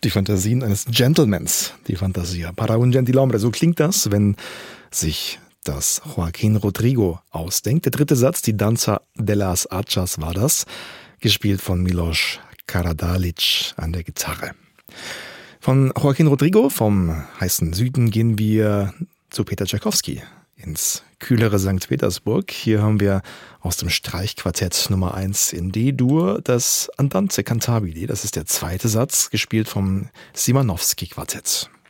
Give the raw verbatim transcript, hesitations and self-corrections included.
Die Fantasien eines Gentlemans, die Fantasia para un gentilhombre. So klingt das, wenn sich das Joaquín Rodrigo ausdenkt. Der dritte Satz, die Danza de las Achas war das, gespielt von Milos Karadalic an der Gitarre. Von Joaquín Rodrigo, vom heißen Süden, gehen wir zu Peter Tschaikowski ins kühlere Sankt Petersburg. Hier haben wir aus dem Streichquartett Nummer eins in D-Dur das Andante cantabile. Das ist der zweite Satz, gespielt vom Szymanowski-Quartett.